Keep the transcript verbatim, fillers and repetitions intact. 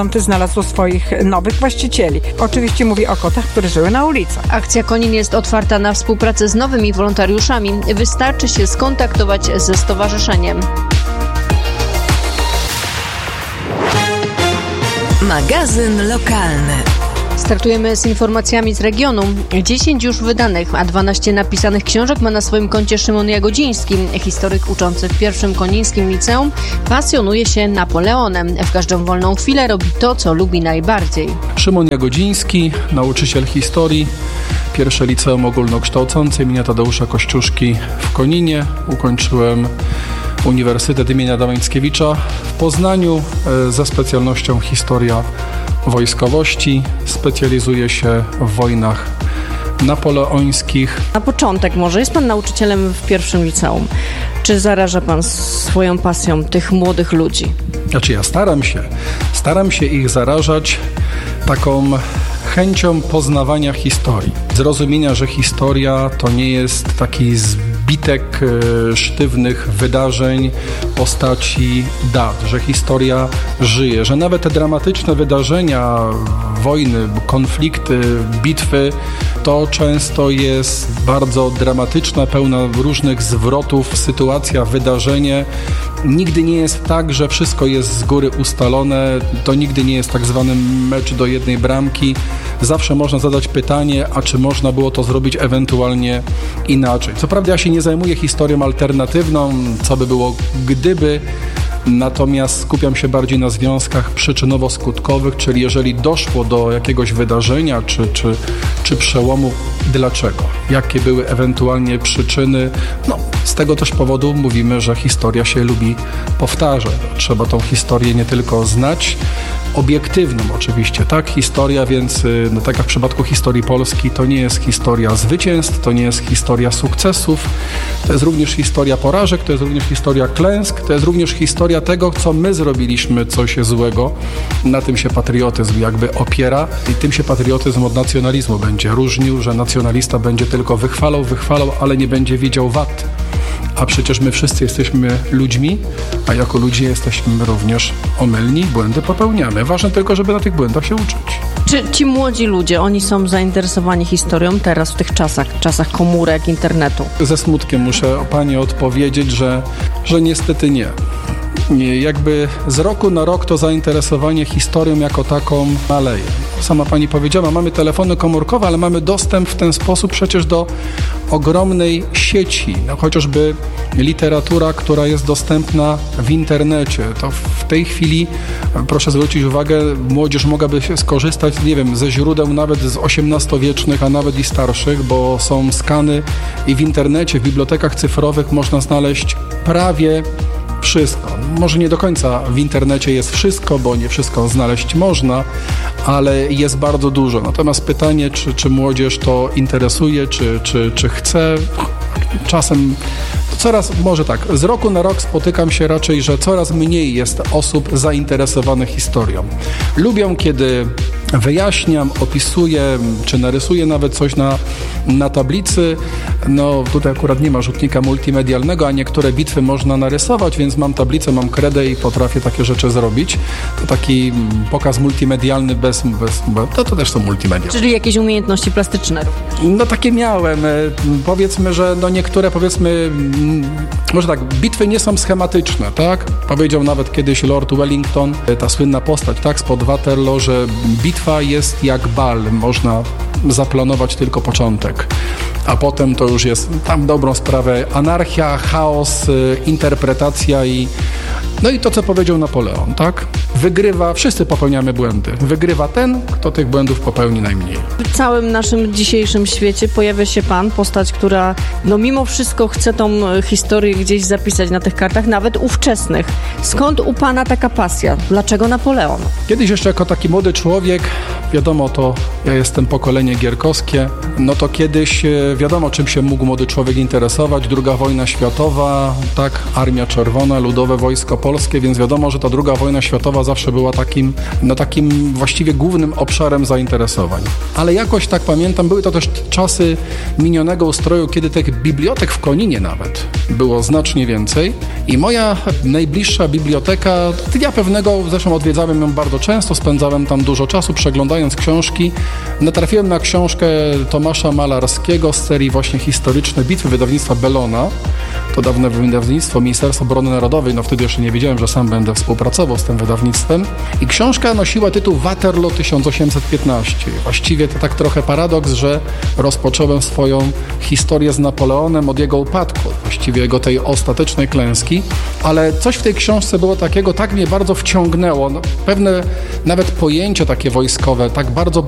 znalazło swoich nowych właścicieli. Oczywiście mówię o kotach, które żyły na ulicach. Akcja Konin jest otwarta na współpracę z nowymi wolontariuszami. Wystarczy się skontaktować ze stowarzyszeniem. Magazyn lokalny. Startujemy z informacjami z regionu. dziesięć już wydanych, a dwanaście napisanych książek ma na swoim koncie Szymon Jagodziński. Historyk uczący w pierwszym konińskim liceum pasjonuje się Napoleonem. W każdą wolną chwilę robi to, co lubi najbardziej. Szymon Jagodziński, nauczyciel historii, pierwsze liceum ogólnokształcące imienia Tadeusza Kościuszki w Koninie. Ukończyłem Uniwersytet imienia Adama Mickiewicza w Poznaniu ze specjalnością historia wojskowości. Specjalizuje się w wojnach napoleońskich. Na początek może, jest pan nauczycielem w pierwszym liceum. Czy zaraża pan swoją pasją tych młodych ludzi? Znaczy ja staram się, staram się ich zarażać taką chęcią poznawania historii. Zrozumienia, że historia to nie jest taki zbitek e, sztywnych wydarzeń, postaci, dat, że historia żyje, że nawet te dramatyczne wydarzenia, wojny, konflikty, bitwy, to często jest bardzo dramatyczna, pełna różnych zwrotów, sytuacja, wydarzenie. Nigdy nie jest tak, że wszystko jest z góry ustalone, to nigdy nie jest tak zwany mecz do jednej bramki. Zawsze można zadać pytanie, a czy można było to zrobić ewentualnie inaczej. Co prawda ja się nie zajmuję historią alternatywną, co by było gdyby, natomiast skupiam się bardziej na związkach przyczynowo-skutkowych, czyli jeżeli doszło do jakiegoś wydarzenia czy, czy, czy przełomu, dlaczego? Jakie były ewentualnie przyczyny? No, z tego też powodu mówimy, że historia się lubi powtarzać. Trzeba tą historię nie tylko znać, obiektywną oczywiście, tak? Historia, więc no, tak jak w przypadku historii Polski, to nie jest historia zwycięstw, to nie jest historia sukcesów, to jest również historia porażek, to jest również historia klęsk, to jest również historia tego, co my zrobiliśmy, coś złego. Na tym się patriotyzm jakby opiera i tym się patriotyzm od nacjonalizmu będzie różnił, że nacjonalista będzie tylko wychwalał, wychwalał, ale nie będzie widział wad. A przecież my wszyscy jesteśmy ludźmi, a jako ludzie jesteśmy również omylni, błędy popełniamy. Ważne tylko, żeby na tych błędach się uczyć. Czy ci młodzi ludzie, oni są zainteresowani historią teraz w tych czasach, czasach komórek, internetu? Ze smutkiem muszę pani odpowiedzieć, że, że niestety nie. Nie, jakby z roku na rok to zainteresowanie historią jako taką maleje. Sama pani powiedziała, mamy telefony komórkowe, ale mamy dostęp w ten sposób przecież do ogromnej sieci. No, chociażby literatura, która jest dostępna w internecie. To w tej chwili, proszę zwrócić uwagę, młodzież mogłaby się skorzystać, nie wiem, ze źródeł nawet z osiemnastowiecznych, a nawet i starszych, bo są skany i w internecie, w bibliotekach cyfrowych można znaleźć prawie wszystko. Może nie do końca w internecie jest wszystko, bo nie wszystko znaleźć można, ale jest bardzo dużo. Natomiast pytanie, czy, czy młodzież to interesuje, czy, czy, czy chce, czasem coraz, może tak, z roku na rok spotykam się raczej, że coraz mniej jest osób zainteresowanych historią. Lubią, kiedy wyjaśniam, opisuję, czy narysuję nawet coś na, na tablicy. No tutaj akurat nie ma rzutnika multimedialnego, a niektóre bitwy można narysować, więc mam tablicę, mam kredę i potrafię takie rzeczy zrobić. To taki pokaz multimedialny bez... bez to, to też są multimedia. Czyli jakieś umiejętności plastyczne również? No takie miałem. Powiedzmy, że no niektóre powiedzmy, może tak, bitwy nie są schematyczne, tak? Powiedział nawet kiedyś Lord Wellington, ta słynna postać, tak, spod Waterloo, że bitwa jest jak bal, można zaplanować tylko początek, a potem to już jest tam dobrą sprawę anarchia, chaos, interpretacja i no i to, co powiedział Napoleon, tak? Wygrywa, wszyscy popełniamy błędy. Wygrywa ten, kto tych błędów popełni najmniej. W całym naszym dzisiejszym świecie pojawia się pan, postać, która no mimo wszystko chce tą historię gdzieś zapisać na tych kartach, nawet ówczesnych. Skąd u pana taka pasja? Dlaczego Napoleon? Kiedyś jeszcze jako taki młody człowiek, wiadomo, to ja jestem pokolenie gierkowskie, no to kiedyś wiadomo, czym się mógł młody człowiek interesować. Druga wojna światowa, tak, Armia Czerwona, Ludowe Wojsko Polskie, więc wiadomo, że ta druga wojna światowa zawsze była takim, no takim właściwie głównym obszarem zainteresowań. Ale jakoś tak pamiętam, były to też czasy minionego ustroju, kiedy tych bibliotek w Koninie nawet było znacznie więcej i moja najbliższa biblioteka, dnia pewnego, zresztą odwiedzałem ją bardzo często, spędzałem tam dużo czasu przeglądając książki, natrafiłem na książkę Tomasza Malarskiego z serii właśnie Historyczne bitwy wydawnictwa Bellona. To dawne wydawnictwo Ministerstwa Obrony Narodowej, no wtedy jeszcze nie wiedziałem, że sam będę współpracował z tym wydawnictwem. I książka nosiła tytuł Waterloo tysiąc osiemset piętnaście. Właściwie to tak trochę paradoks, że rozpocząłem swoją historię z Napoleonem od jego upadku, właściwie jego tej ostatecznej klęski, ale coś w tej książce było takiego, tak mnie bardzo wciągnęło, no, pewne nawet pojęcie takie wojskowe, tak bardzo